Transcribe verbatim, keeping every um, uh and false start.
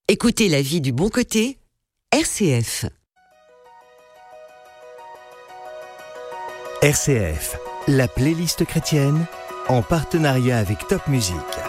Écoutez la vie du bon côté, R C F. R C F, la playlist chrétienne, en partenariat avec Top Music.